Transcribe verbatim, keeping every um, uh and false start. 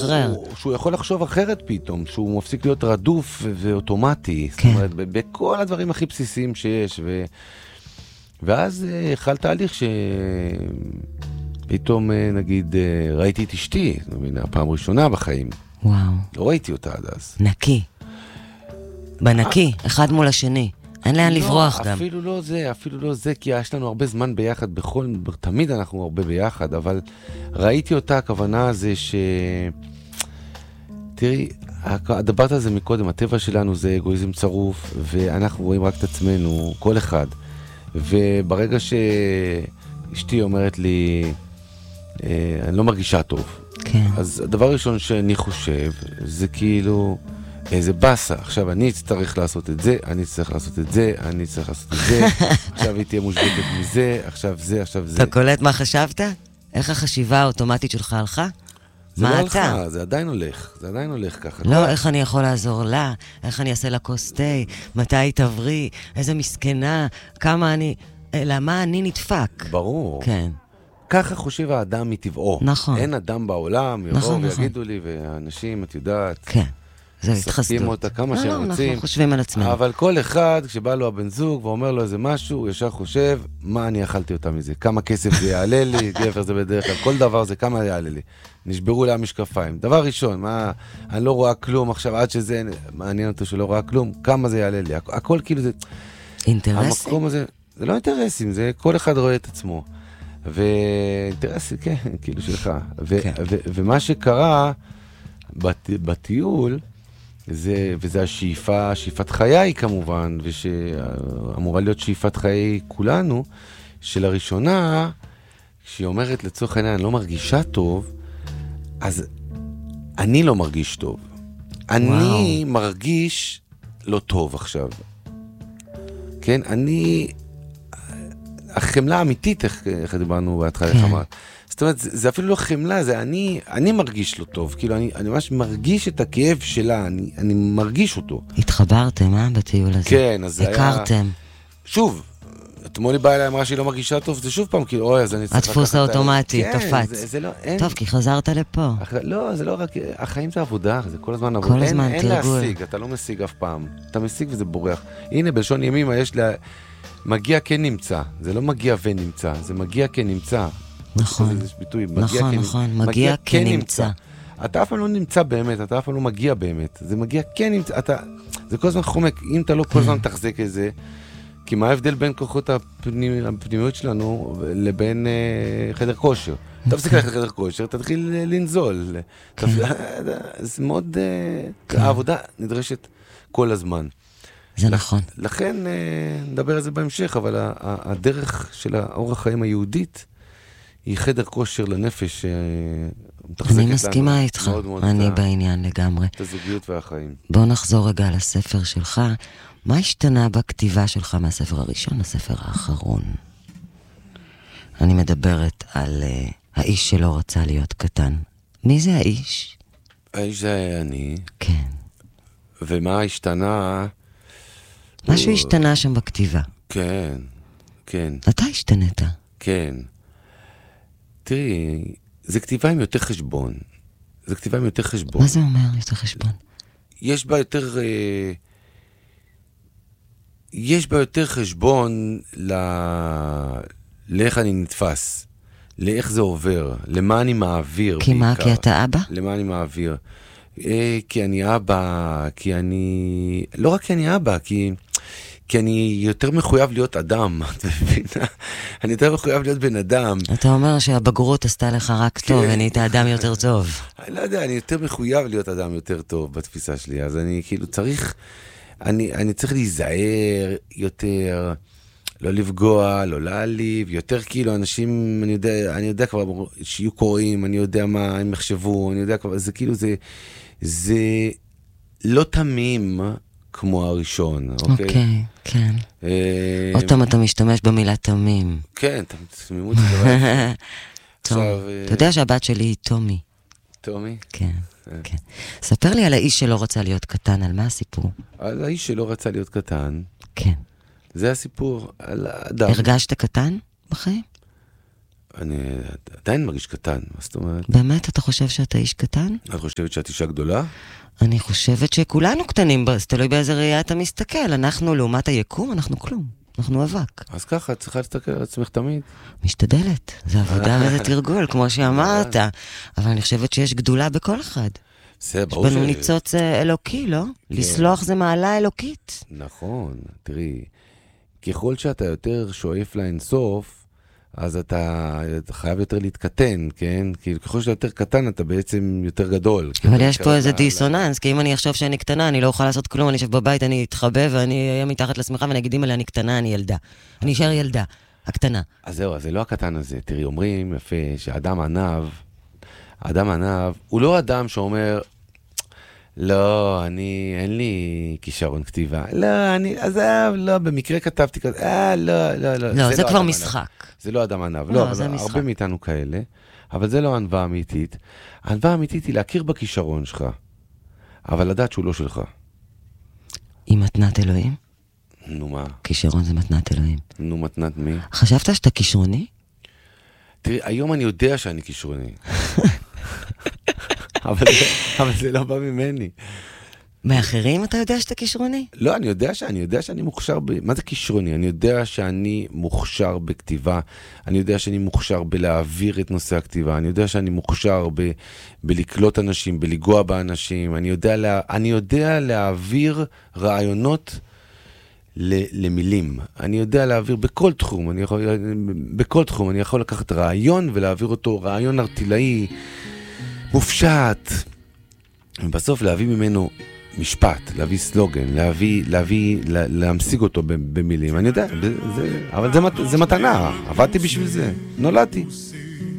לשחרר. שהוא יכול לחשוב אחרת פתאום, שהוא מפסיק להיות רדוף ואוטומטי. כן. זאת אומרת, בכל הדברים הכי בסיסיים שיש. ו... ואז החל תהליך שפתאום, נגיד, ראיתי את אשתי, הפעם ראשונה בחיים. וואו. לא ראיתי אותה עד אז. נקי. בנקי, אחד מול השני. אין לאן לברוח גם. אפילו לא זה, אפילו לא זה, כי יש לנו הרבה זמן ביחד, בכל, תמיד אנחנו הרבה ביחד, אבל ראיתי אותה, הכוונה זה ש... תראי, הדברת הזה מקודם, הטבע שלנו זה אגואיזם צרוף, ואנחנו רואים רק את עצמנו, כל אחד. וברגע שאשתי אומרת לי, אני לא מרגישה טוב. כן. אז הדבר הראשון שאני חושב, זה כאילו... איזה בסה, עכשיו אני אצטרך לעשות את זה, אני אצטרך לעשות את זה, אני אצטרך לעשות את זה, עכשיו היא תהיה מושבתת מזה, עכשיו זה, עכשיו זה. אתה קולט מה חשבת? איך החשיבה האוטומטית שלך הלכה? זה מה לא אתה? הלכה, זה עדיין הולך, זה עדיין הולך ככה. לא, איך אני יכול לעזור לה? איך אני אעשה לה כוס תה? מתי היא תבריא? איזה מסכנה? כמה אני... למה אני נדפק? ברור. כן. ככה חושב האדם מטבעו. נכון. אין אדם בעולם, יבואו נכון, ויגידו לי, והאנשים, את יודעת... כן. זה מספקים התחסדות. אותה כמה לא, שהם לא, רוצים. אנחנו חושבים על עצמנו. אבל כל אחד, כשבא לו הבן זוג ואומר לו איזה משהו, הוא ישר חושב, מה אני אכלתי אותה מזה? כמה כסף זה יעלה לי? גבר זה בדרך כלל, כל דבר זה כמה יעלה לי. נשברו לה המשקפיים. דבר ראשון, מה, אני לא רואה כלום עכשיו, עד שזה מעניין אותו שלא רואה כלום, כמה זה יעלה לי? הכ- הכל כאילו זה... אינטרסים? המקום הזה, זה לא אינטרסים, זה כל אחד רואה את עצמו. ואינטרסים, כן, כאילו שלך. ו- כן. ו- ומה שקרה בת- בטיול, זה, וזה השאיפה, שאיפת חיי כמובן, ושאמורה להיות שאיפת חיי כולנו, שלראשונה, כשהיא אומרת לצורך העניין, אני לא מרגישה טוב, אז אני לא מרגיש טוב. אני מרגיש לא טוב עכשיו. כן, אני... החמלה האמיתית, איך, איך דיברנו בהתחלה, איך אמרת. זאת אומרת, זה, זה אפילו לא חמלה, זה אני, אני מרגיש לא טוב. כאילו, אני, אני ממש מרגיש את הכאב שלה, אני, אני מרגיש אותו. התחברתם, אה? בטיול הזה. כן, אז זה היה... הכרתם. שוב, אתמול היא באה אליי, אמרה שהיא לא מרגישה טוב, זה שוב פעם, כאילו, אוי, אז אני צריך לקחת... הדפוס האוטומטי, כן, קפץ. זה, זה לא, אין... טוב, כי חזרת לפה. אח... לא, זה לא רק... החיים זה עבודה, זה כל הזמן עבודה. כל הזמן אין, תרגול. אין להשיג, אתה לא משיג אף פעם. אתה משיג וזה בורח. הנה, בלשון ימימה יש לה... מגיע כן נמצא. זה לא מגיע ונמצא, זה מגיע כן נמצא. נכון. זה ביטוי, מגיע נכון, כן, נכון, מגיע כן נמצא. אתה אף פעם לא נמצא באמת, אתה אף פעם לא מגיע באמת. זה מגיע כן נמצא, אתה... זה כל הזמן חומק. אם אתה לא כל הזמן תחזק את זה, כי מה ההבדל בין כוחות הפנימ... הפנימיות שלנו לבין אה, חדר כושר? אתה מפסיק ללכת לחדר כושר, תתחיל לנזול. זה מאוד... אה, העבודה נדרשת כל הזמן. זה נכון. לכן נדבר על זה בהמשך, אבל הדרך של האורח חיים היהודית היא חדר כושר לנפש שמתחזקת לנו. אני מסכימה איתך, אני בעניין לגמרי. את הזוגיות והחיים. בוא נחזור רגע לספר שלך. מה השתנה בכתיבה שלך מהספר הראשון לספר האחרון? אני מדברת על uh, האיש שלא רצה להיות קטן. מי זה האיש? האיש זה היה אני. כן. ומה השתנה... משהו השתנה שם בכתיבה. כן, כן. אתה השתנית. כן. תראי, זה כתיבה עם יותר חשבון. זה כתיבה עם יותר חשבון. מה זה אומר, יותר חשבון? יש בה יותר... אה, יש בה יותר חשבון ל... לאיך אני נתפס, לאיך זה עובר, למה אני מעביר. כי בעיקר. מה? כי אתה אבא? למה אני מעביר. אה, כי אני אבא, כי אני... לא רק כי אני אבא, כי... כי אני יותר מחויב להיות אדם, את מבינה? אני יותר מחויב להיות בן אדם. אתה אומר שהבגרות עשתה לך רק טוב, ונהיית אדם יותר טוב. אני לא יודע, אני יותר מחויב להיות אדם יותר טוב בתפיסה שלי, אז אני כאילו צריך, אני, אני צריך להיזהר יותר, לא לפגוע, לא להעליב, יותר כאילו אנשים, אני יודע, אני יודע כבר שיהיו קוראים, אני יודע מה הם יחשבו, אני יודע כבר, זה כאילו זה, זה לא תמים כמו הראשון, אוקיי? אוקיי, כן. עוד פעם אתה משתמש במילה תמים. כן, תמימות זה דבר. טוב, אתה יודע שהבת שלי היא תומי. תומי? כן, כן. ספר לי על האיש שלא רצה להיות קטן, על מה הסיפור? על האיש שלא רצה להיות קטן. כן. זה הסיפור על האדם. הרגשת קטן בחיים? אני עדיין מרגיש קטן, מה זאת אומרת? באמת, אתה חושב שאתה איש קטן? את חושבת שאת אישה גדולה? אני חושבת שכולנו קטנים, אז תלוי באיזה ראייה אתה מסתכל. אנחנו, לעומת היקום, אנחנו כלום. אנחנו אבק. אז ככה, את צריכה להסתכל על עצמך תמיד. משתדלת. זה עבודה וזה תרגול, כמו שאמרת. אבל אני חושבת שיש גדולה בכל אחד. זה ברור ש... יש בנו ניצוץ אלוקי, לא? לסלוח זה מעלה אלוקית. נכון, תראי, ככל שאתה יותר שואף לאינסוף, אז אתה חייב יותר להתקטן, כן? כי ככל שאתה יותר קטן, אתה בעצם יותר גדול. אבל יש פה איזה דיסוננס, כי אם אני אחשוב שאני קטנה, אני לא אוכל לעשות כלום, אני אשב בבית, אני אתחבא, ואני אהיה מתחת לשמיכה, ואני אגיד, אמא לי, אני קטנה, אני ילדה. אני אשאר ילדה, הקטנה. אז זהו, אז זה לא הקטן הזה. תראי, אומרים יפה, שאדם ענב, האדם ענב, הוא לא אדם שאומר, לא, אני, אין לי כישרון כתיבה. לא, אני, עזב, לא, במקרה כתבתי כזה, אה, לא, לא, לא. לא, זה כבר משחק. זה לא אדם ענב. לא, אבל הרבה מאיתנו כאלה, אבל זה לא ענווה אמיתית. הענווה אמיתית היא להכיר בכישרון שלך, אבל לדעת שהוא לא שלך. היא מתנת אלוהים? נו מה? כישרון זה מתנת אלוהים. נו, מתנת מי? חשבת שאתה כישרוני? תראי, היום אני יודע שאני כישרוני. אבל, אבל זה לא בא ממני. מאחרים אתה יודע שאתה כישרוני? לא, אני יודע שאני יודע שאני מוכשר ב... מה זה כישרוני? אני יודע שאני מוכשר בכתיבה, אני יודע שאני מוכשר בלהעביר את נושא הכתיבה, אני יודע שאני מוכשר ב... בלקלוט אנשים, בלגוע באנשים, אני יודע, לה... אני יודע להעביר רעיונות ל... למילים. אני יודע להעביר בכל תחום, אני יכול... בכל תחום, אני יכול לקחת רעיון ולהעביר אותו, רעיון ארטילאי, מופשט, ובסוף להביא ממנו משפט, להביא סלוגן, להביא, להביא, לה, להמשיג אותו במילים. אני יודע, זה, אבל זה, זה מתנה, עבדתי בשביל זה, נולדתי.